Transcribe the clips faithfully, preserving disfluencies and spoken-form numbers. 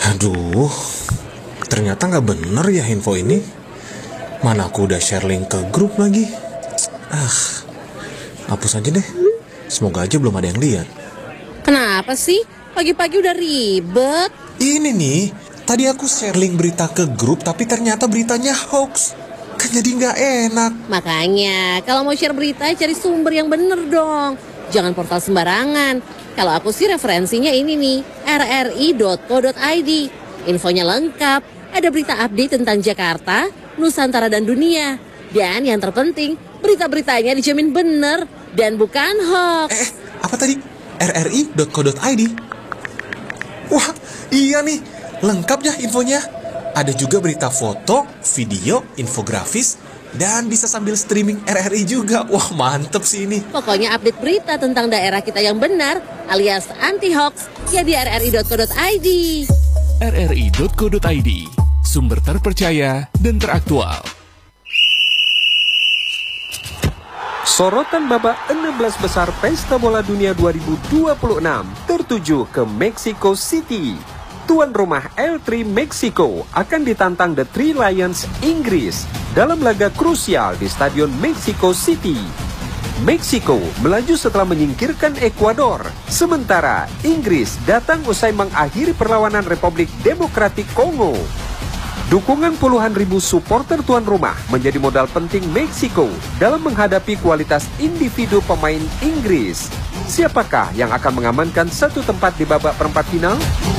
Aduh, ternyata nggak bener ya info ini. Mana aku udah share link ke grup lagi. Ah, hapus aja deh. Semoga aja belum ada yang lihat. Kenapa sih? Pagi-pagi udah ribet. Ini nih, tadi aku share link berita ke grup, tapi ternyata beritanya hoax. Kan jadi nggak enak. Makanya, kalau mau share berita, cari sumber yang bener dong. Jangan portal sembarangan. Kalau aku sih referensinya ini nih, r r i dot co dot i d. Infonya lengkap, ada berita update tentang Jakarta, Nusantara dan dunia. Dan yang terpenting, berita-beritanya dijamin bener dan bukan hoax. Eh, apa tadi? r r i dot co dot i d. Wah, iya nih, lengkap ya infonya. Ada juga berita foto, video, infografis, dan bisa sambil streaming R R I juga. Wah, mantep sih ini. Pokoknya update berita tentang daerah kita yang benar, alias anti-hoax, ya di r r i dot co dot i d. r r i dot co dot i d, sumber terpercaya dan teraktual. Sorotan babak enam belas besar Pesta Bola Dunia dua ribu dua puluh enam tertuju ke Mexico City. Tuan rumah L tiga Meksiko akan ditantang The Three Lions Inggris dalam laga krusial di Stadion Mexico City. Meksiko melaju setelah menyingkirkan Ekuador, sementara Inggris datang usai mengakhiri perlawanan Republik Demokratik Kongo. Dukungan puluhan ribu supporter tuan rumah menjadi modal penting Meksiko dalam menghadapi kualitas individu pemain Inggris. Siapakah yang akan mengamankan satu tempat di babak perempat final?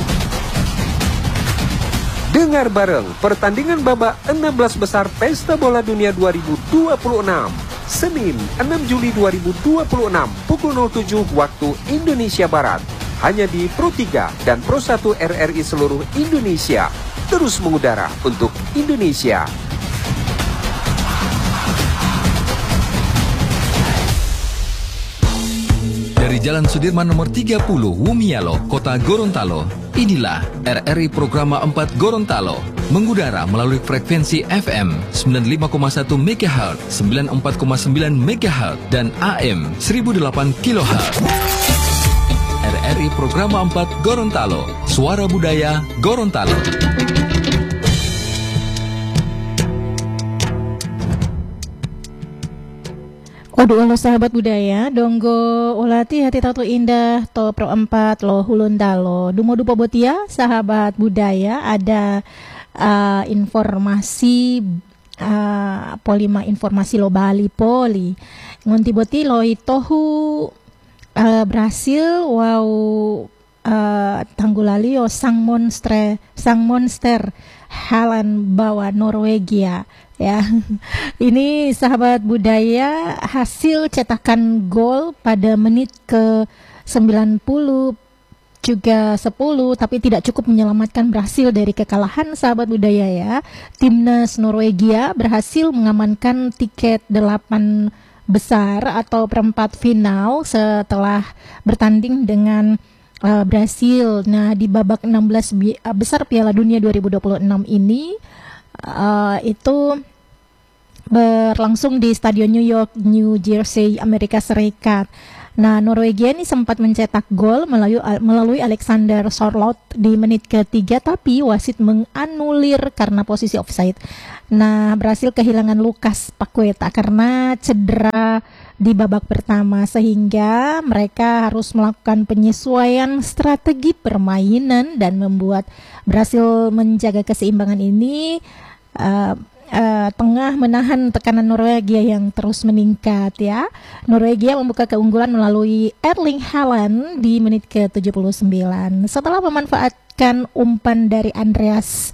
Dengar bareng pertandingan babak enam belas besar Pesta Bola Dunia dua ribu dua puluh enam, Senin enam Juli dua ribu dua puluh enam pukul nol tujuh waktu Indonesia Barat, hanya di Pro tiga dan Pro satu R R I seluruh Indonesia, terus mengudara untuk Indonesia. Dari Jalan Sudirman nomor tiga puluh, Wumialo, Kota Gorontalo, inilah R R I Programa empat Gorontalo, mengudara melalui frekuensi F M sembilan puluh lima koma satu megahertz, sembilan puluh empat koma sembilan megahertz, dan A M seribu delapan kilohertz. R R I Programa empat Gorontalo, suara budaya Gorontalo. Waduh, halo sahabat budaya, donggo ulati hati tatu indah, to pro empat lo hulundalo, dumo dupo botia, sahabat budaya, ada uh, informasi, uh, polima informasi lo bali poli, ngunti boti lo itohu uh, berhasil, wow, uh, tanggulali yo sang monster, sang monster, Helen bawa Norwegia. Ya, ini sahabat budaya hasil cetakan gol pada menit ke sembilan puluh juga sepuluh, tapi tidak cukup menyelamatkan Brasil dari kekalahan sahabat budaya ya. Timnas Norwegia berhasil mengamankan tiket delapan besar atau perempat final setelah bertanding dengan uh, Brasil. Nah, di babak enam belas bi- besar Piala Dunia dua ribu dua puluh enam ini uh, itu berlangsung di Stadion New York, New Jersey, Amerika Serikat. Nah, Norwegia ini sempat mencetak gol melalui, melalui Alexander Sørloth di menit ketiga, tapi wasit menganulir karena posisi offside. Nah, berhasil kehilangan Lukas Paqueta karena cedera di babak pertama, sehingga mereka harus melakukan penyesuaian strategi permainan dan membuat berhasil menjaga keseimbangan ini. Uh, Uh, tengah menahan tekanan Norwegia yang terus meningkat ya. Norwegia membuka keunggulan melalui Erling Haaland di menit ke tujuh puluh sembilan setelah memanfaatkan umpan dari Andreas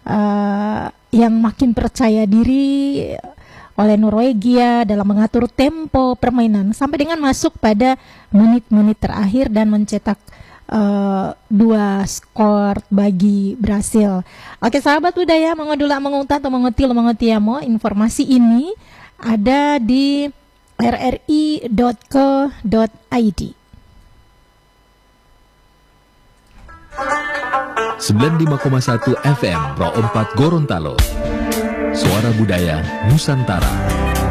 uh, yang makin percaya diri oleh Norwegia dalam mengatur tempo permainan sampai dengan masuk pada menit-menit terakhir dan mencetak Uh, dua skor bagi Brasil. Oke sahabat budaya, mengodula mengunta atau mengutil mengutiamo, informasi ini ada di r r i dot co dot i d. sembilan puluh lima koma satu F M Pro empat Gorontalo, suara budaya Nusantara.